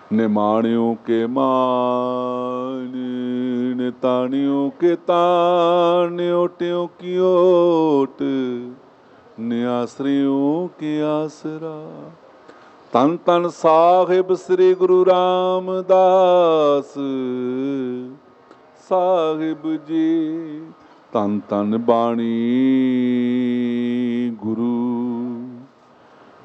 निमाणियों के मान, निताणियों के तान, ओटियों की ओट, निआसरियों के आसरा। तन तन साहिब श्री गुरु रामदास साहिब जी। तन तन बाणी गुरु